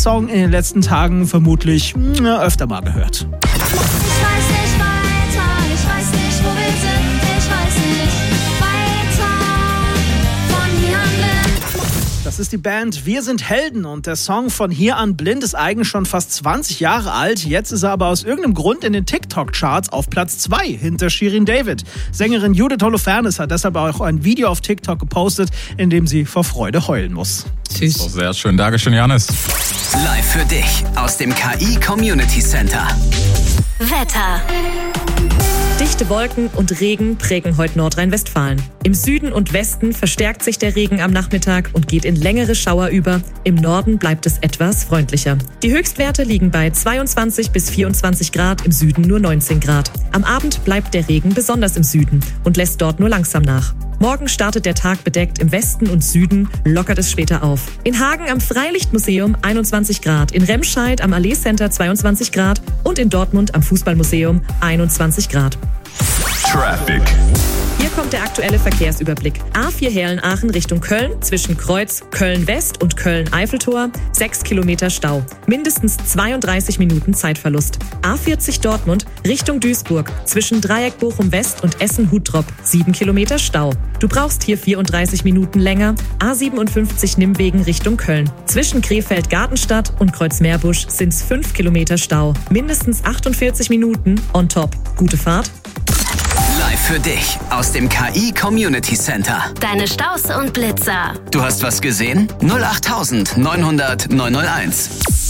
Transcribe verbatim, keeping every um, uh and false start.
Song in den letzten Tagen vermutlich mh, öfter mal gehört. Ich weiß nicht weiter, ich weiß nicht, wo wir sind, ich weiß nicht weiter, von hier an blind. Das ist die Band Wir sind Helden und der Song Von hier an blind ist eigentlich schon fast zwanzig Jahre alt. Jetzt ist er aber aus irgendeinem Grund in den TikTok-Charts auf Platz zwei hinter Shirin David. Sängerin Judith Holofernes hat deshalb auch ein Video auf TikTok gepostet, in dem sie vor Freude heulen muss. Süß. So, sehr schön. Dankeschön, Janis. Live für dich aus dem K I Community Center. Wetter. Dichte Wolken und Regen prägen heute Nordrhein-Westfalen. Im Süden und Westen verstärkt sich der Regen am Nachmittag und geht in längere Schauer über. Im Norden bleibt es etwas freundlicher. Die Höchstwerte liegen bei zweiundzwanzig bis vierundzwanzig Grad, im Süden nur neunzehn Grad. Am Abend bleibt der Regen besonders im Süden und lässt dort nur langsam nach. Morgen startet der Tag bedeckt, im Westen und Süden lockert es später auf. In Hagen am Freilichtmuseum einundzwanzig Grad, in Remscheid am Allee Center zweiundzwanzig Grad und in Dortmund am Fußballmuseum einundzwanzig Grad. Traffic. Hier kommt der aktuelle Verkehrsüberblick. A vier Herlen-Aachen Richtung Köln, zwischen Kreuz Köln-West und Köln-Eiffeltor, sechs Kilometer Stau. Mindestens zweiunddreißig Minuten Zeitverlust. A vierzig Dortmund Richtung Duisburg, zwischen Dreieck Bochum-West und Essen-Huttrop, sieben Kilometer Stau. Du brauchst hier vierunddreißig Minuten länger. A siebenundfünfzig Nimmwegen Richtung Köln. Zwischen Krefeld-Gartenstadt und Kreuzmeerbusch sind's fünf Kilometer Stau. Mindestens achtundvierzig Minuten on top. Gute Fahrt. Live für dich aus dem K I Community Center. Deine Staus und Blitzer. Du hast was gesehen? null acht neunhundert neunhunderteins.